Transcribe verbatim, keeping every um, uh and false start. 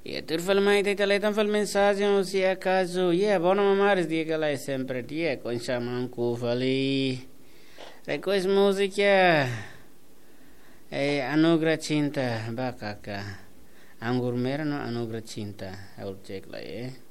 E tu fal mai te tale tan fal mensagem o se acaso ye bona mamares dia que lá é sempre dia com chamam cu fali request música é anugra cinta bakaka anggur merah no anugra cinta é o check lá é